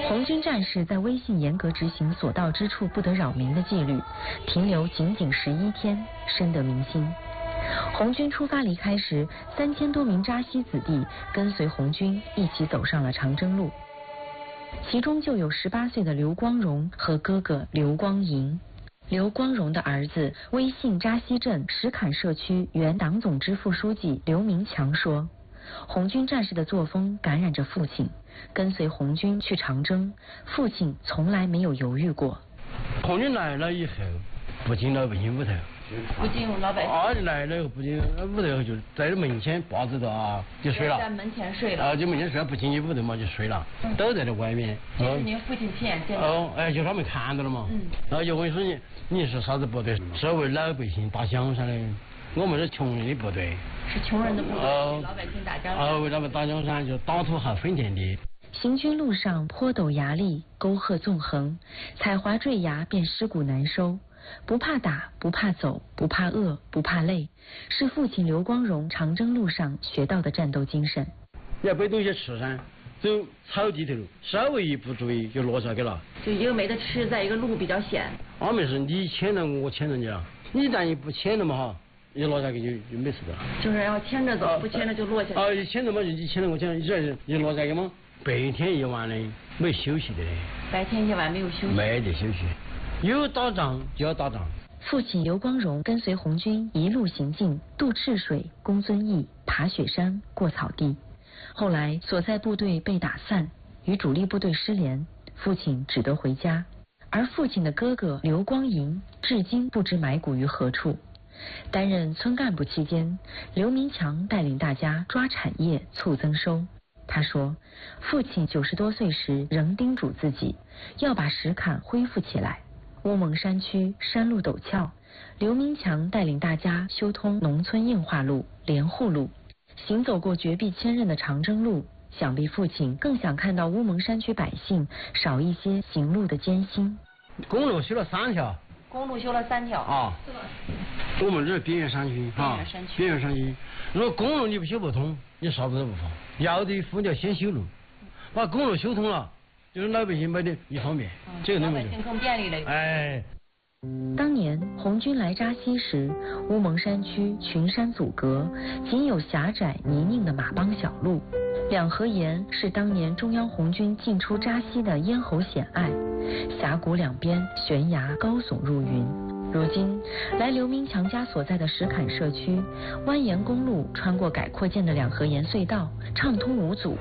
红军战士在微信严格执行所到之处不得扰民的纪律，停留仅11天，深得民心。红军出发离开时，3000多名扎西子弟跟随红军一起走上了长征路，其中就有18岁的刘光荣和哥哥刘光银。刘光荣的儿子威信扎西镇石坎社区原党总支副书记刘明强说，红军战士的作风感染着父亲，跟随红军去长征，父亲从来没有犹豫过。 红军来了以后，不进老百姓屋头， 不进老百姓。 来了以后不进屋头，就在这门前把着的就睡了。 在门前睡了。 就门前睡了，不进屋头嘛就睡了，都在这外面。 这是您父亲亲眼见到。 就他们看到了嘛。然后就问说你是啥子部队？是为老百姓打江山的。我们是穷人的部队。 是穷人的部队，为老百姓打江山。 为他们打江山，就打土豪分田地。 行军路上坡陡崖砾，沟壑纵横，踩滑坠崖便尸骨难收。不怕打，不怕走，不怕饿，不怕累，是父亲刘光荣长征路上学到的战斗精神。 你要背东西吃噻，走草地头，稍微一不注意就落下去了。 就一个没得吃，在一个路比较险。 没事，你牵着我牵着你啊，你一旦一不牵着嘛哈，一落下去就没事的。 就是要牵着走，不牵着就落下去。 一牵着嘛，你牵着我牵着，一落下去嘛，白天一晚的没休息的。 白天一晚没有休息。 没得休息。有打仗就要打仗。 父亲刘光荣跟随红军一路行进，渡赤水，攻遵义，爬雪山，过草地。后来所在部队被打散，与主力部队失联，父亲只得回家。而父亲的哥哥刘光银至今不知埋骨于何处。担任村干部期间，刘明强带领大家抓产业，促增收。他说，父亲90多岁时仍叮嘱自己要把石坎恢复起来。乌蒙山区山路陡峭，刘明强带领大家修通农村硬化路、连户路，行走过绝壁千仞的长征路，想必父亲更想看到乌蒙山区百姓少一些行路的艰辛。 公路修了3条。 公路修了3条。 我们这是边缘山区边缘山区。如果公路你不修不通，你啥子都不发。要得夫要先修路，把公路修通了，就是老百姓买的一方便，这个老百姓更便利了。 当年红军来扎西时，乌蒙山区群山阻隔，仅有狭窄泥泞的马帮小路。两河沿是当年中央红军进出扎西的咽喉险隘，峡谷两边悬崖高耸入云。如今来刘明强家所在的石坎社区，蜿蜒公路穿过改扩建的两河沿隧道，畅通无阻。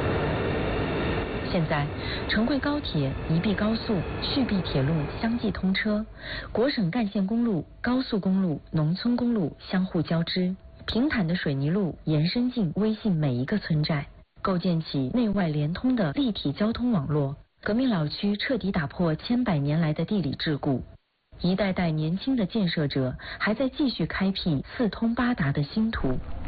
现在成贵高铁、宜碧高速、续碧铁路相继通车，国省干线公路、高速公路、农村公路相互交织，平坦的水泥路延伸进微信每一个村寨，构建起内外连通的立体交通网络。革命老区彻底打破千百年来的地理桎梏，一代代年轻的建设者还在继续开辟4通8达的新途。